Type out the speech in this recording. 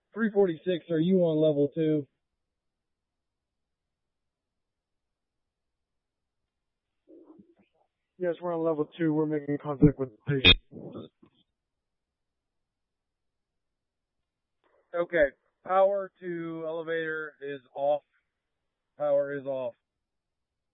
346, are you on level 2? Yes, we're on level 2. We're making contact with the patient. Okay. Power to elevator is off. Power is off.